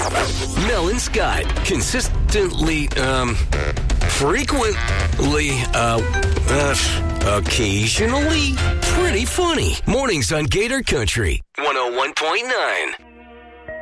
Mel and Scott, consistently, frequently, occasionally, pretty funny. Mornings on Gator Country 101.9.